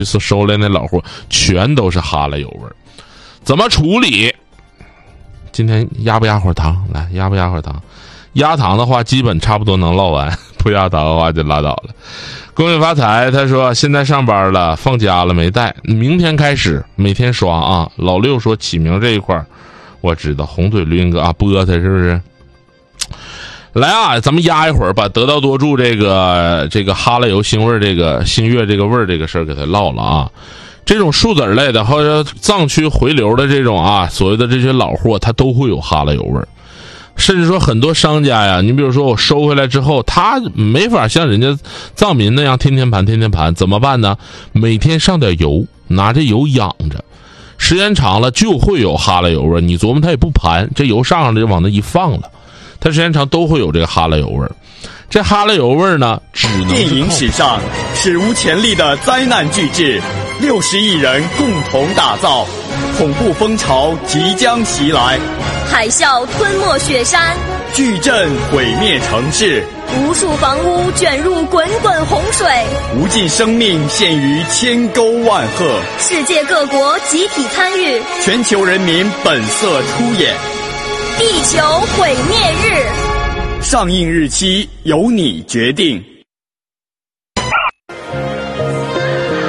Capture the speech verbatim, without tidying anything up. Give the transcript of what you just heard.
这次收来那老货全都是哈喇油味儿，怎么处理？今天压不压会儿糖？来，压不压会儿糖？压糖的话，基本差不多能唠完；不压糖的话就拉倒了。恭喜发财！他说现在上班了，放假了没带，明天开始每天刷啊。老六说起名这一块儿，我知道红嘴驴哥啊，菠菜是不是？来啊，咱们压一会儿，把得道多助这个这个哈喇油腥味这个新月这个味儿这个事儿给他唠了啊。这种树籽类的或者藏区回流的这种啊，所谓的这些老货，它都会有哈喇油味儿。甚至说很多商家呀，你比如说我收回来之后，他没法像人家藏民那样天天盘天天盘，怎么办呢？每天上点油，拿这油养着，时间长了就会有哈喇油味儿。你琢磨他也不盘，这油上上来就往那一放了，它时间长都会有这个哈喇油味儿。这哈喇油味儿呢，只能电影史上史无前例的灾难巨制，六十亿人共同打造，恐怖风潮即将袭来， 海啸吞没雪山， 巨震毁灭城市， 无数房屋卷入滚滚洪水， 无尽生命陷于千沟万壑， 世界各国集体参与， 全球人民本色出演， 地球毁灭日上映日期由你决定。